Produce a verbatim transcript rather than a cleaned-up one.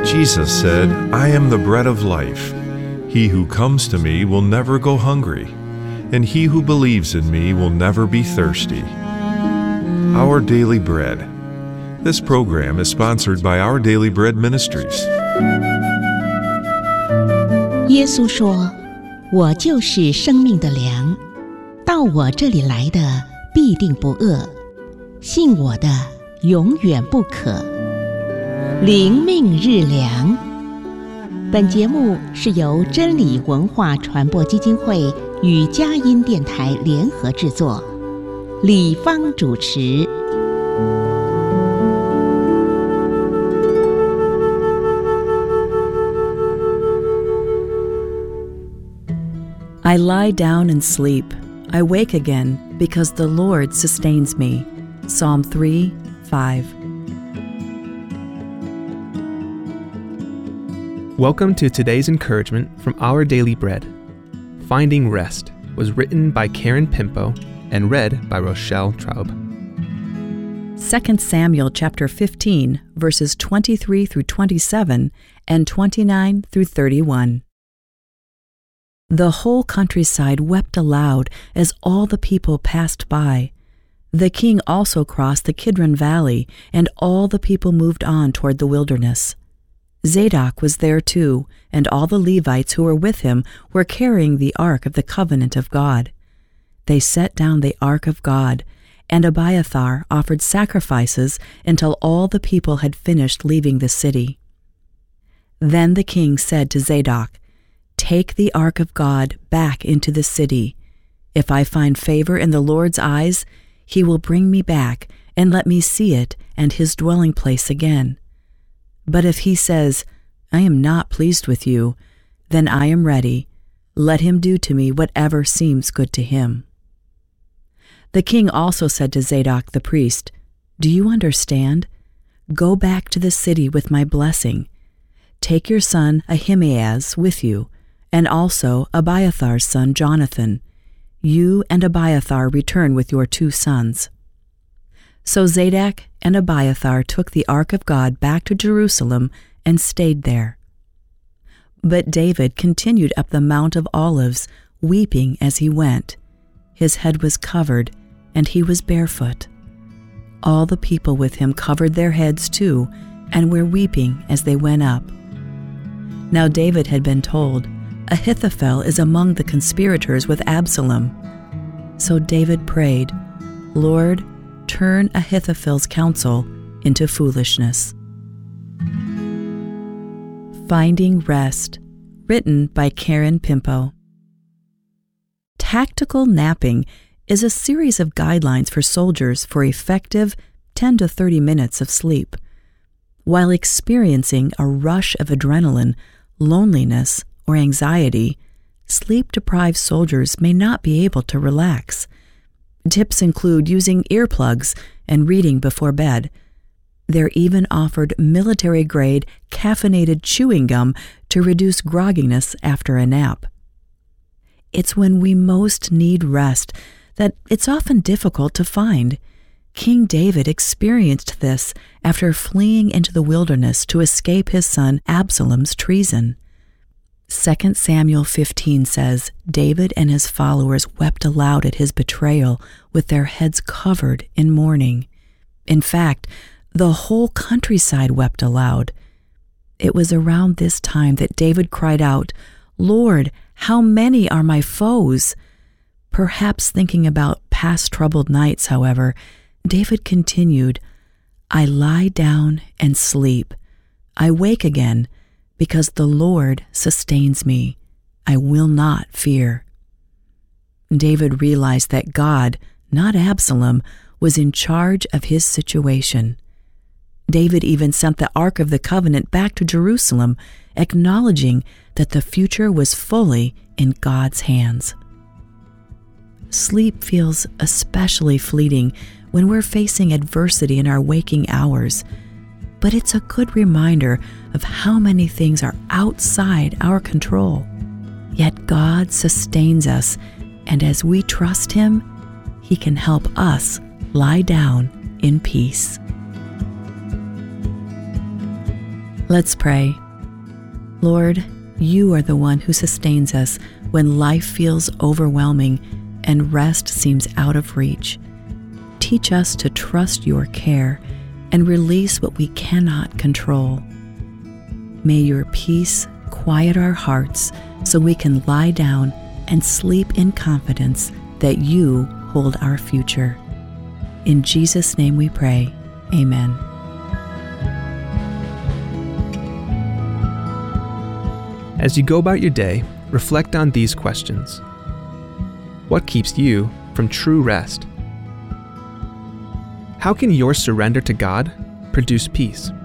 Jesus said, "I am the bread of life. He who comes to me will never go hungry, and he who believes in me will never be thirsty." Our Daily Bread. This program is sponsored by Our Daily Bread Ministries. 耶稣说：“我就是生命的粮，到我这里来的必定不饿，信我的永远不渴。”灵命日粮。本节目是由真理文化传播基金会与佳音电台联合制作，李芳主持。 I lie down and sleep. I wake again because the Lord sustains me. Psalm three, five. Welcome to today's encouragement from Our Daily Bread. Finding Rest was written by Karen Pimpo and read by Rochelle Traub. Second Samuel chapter fifteen, verses twenty-three through twenty-seven and twenty-nine through thirty-one. The whole countryside wept aloud as all the people passed by. The king also crossed the Kidron Valley, and all the people moved on toward the wilderness. Zadok was there too, and all the Levites who were with him were carrying the ark of the covenant of God. They set down the ark of God, and Abiathar offered sacrifices until all the people had finished leaving the city. Then the king said to Zadok, "Take the ark of God back into the city. If I find favor in the Lord's eyes, he will bring me back and let me see it and his dwelling place again. But if he says, 'I am not pleased with you,' then I am ready. Let him do to me whatever seems good to him." The king also said to Zadok the priest, "Do you understand? Go back to the city with my blessing. Take your son Ahimaaz with you, and also Abiathar's son Jonathan. You and Abiathar return with your two sons." So Zadok and Abiathar took the ark of God back to Jerusalem and stayed there. But David continued up the Mount of Olives, weeping as he went. His head was covered, and he was barefoot. All the people with him covered their heads too, and were weeping as they went up. Now David had been told, "Ahithophel is among the conspirators with Absalom." So David prayed, "Lord, turn Ahithophel's counsel into foolishness." Finding Rest, written by Karen Pimpo. Tactical napping is a series of guidelines for soldiers for effective ten to thirty minutes of sleep. While experiencing a rush of adrenaline, loneliness, or anxiety, sleep-deprived soldiers may not be able to relax. Tips include using earplugs and reading before bed. They're even offered military-grade caffeinated chewing gum to reduce grogginess after a nap. It's when we most need rest that it's often difficult to find. King David experienced this after fleeing into the wilderness to escape his son Absalom's treason. Second Samuel fifteen says, David and his followers wept aloud at his betrayal with their heads covered in mourning. In fact, the whole countryside wept aloud. It was around this time that David cried out, "Lord, how many are my foes?" Perhaps thinking about past troubled nights, however, David continued, "I lie down and sleep. I wake again, because the Lord sustains me. I will not fear." David realized that God, not Absalom, was in charge of his situation. David even sent the Ark of the Covenant back to Jerusalem, acknowledging that the future was fully in God's hands. Sleep feels especially fleeting when we're facing adversity in our waking hours, but it's a good reminder of how many things are outside our control. Yet God sustains us, and as we trust Him, He can help us lie down in peace. Let's pray. Lord, you are the one who sustains us when life feels overwhelming and rest seems out of reach. Teach us to trust your care and release what we cannot control. May your peace quiet our hearts so we can lie down and sleep in confidence that you hold our future. In Jesus' name we pray. Amen. As you go about your day, reflect on these questions. What keeps you from true rest? How can your surrender to God produce peace?